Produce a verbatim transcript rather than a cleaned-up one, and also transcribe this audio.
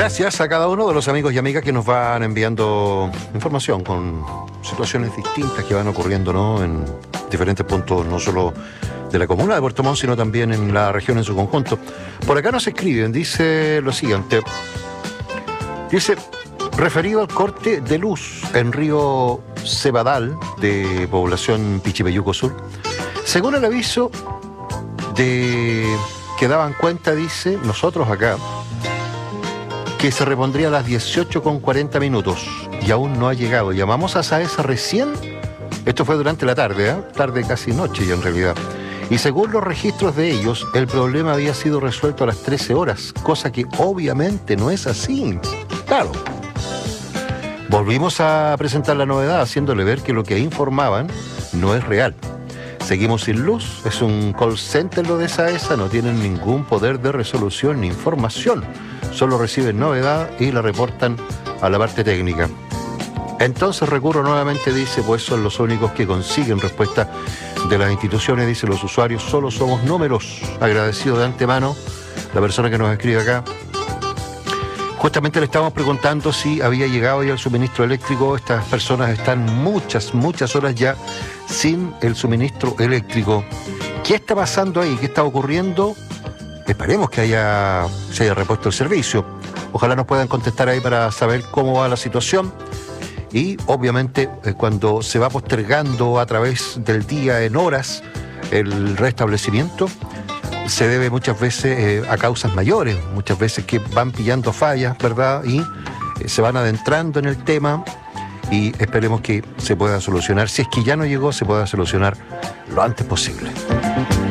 Gracias a cada uno de los amigos y amigas que nos van enviando información con situaciones distintas que van ocurriendo, ¿no?, en diferentes puntos, no solo de la comuna de Puerto Montt, sino también en la región en su conjunto. Por acá nos escriben, dice lo siguiente. Dice, referido al corte de luz en Río Cebadal, de población Pichipeyuco Sur, según el aviso de que daban cuenta, dice, nosotros acá, que se repondría a las dieciocho con cuarenta minutos y aún no ha llegado. Llamamos a SAESA recién, esto fue durante la tarde, ¿eh? tarde casi noche ya en realidad, y según los registros de ellos, el problema había sido resuelto a las trece horas, cosa que obviamente no es así. Claro. Volvimos a presentar la novedad, haciéndole ver que lo que informaban no es real. Seguimos sin luz, es un call center lo de SAESA, no tienen ningún poder de resolución ni información, solo reciben novedad y la reportan a la parte técnica. Entonces recurro nuevamente, dice, pues son los únicos que consiguen respuesta de las instituciones, dice, los usuarios solo somos números. Agradecido de antemano la persona que nos escribe acá. Justamente le estábamos preguntando si había llegado ya el suministro eléctrico. Estas personas están muchas, muchas horas ya sin el suministro eléctrico. ¿Qué está pasando ahí? ¿Qué está ocurriendo? Esperemos que haya, se haya repuesto el servicio. Ojalá nos puedan contestar ahí para saber cómo va la situación. Y obviamente eh, cuando se va postergando a través del día en horas el restablecimiento, se debe muchas veces eh, a causas mayores, muchas veces que van pillando fallas, ¿verdad? Y eh, se van adentrando en el tema y esperemos que se pueda solucionar. Si es que ya no llegó, se pueda solucionar lo antes posible.